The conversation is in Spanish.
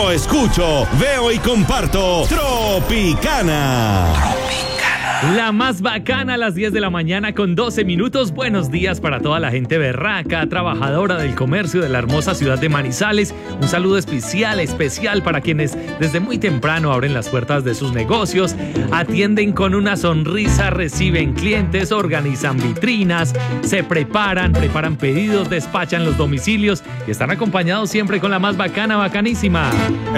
Yo escucho, veo y comparto Tropicana. La más bacana a las 10 de la mañana con 12 minutos. Buenos días para toda la gente berraca, trabajadora del comercio de la hermosa ciudad de Manizales. Un saludo especial para quienes desde muy temprano abren las puertas de sus negocios, atienden con una sonrisa, reciben clientes, organizan vitrinas, se preparan pedidos, despachan los domicilios y están acompañados siempre con la más bacana, bacanísima.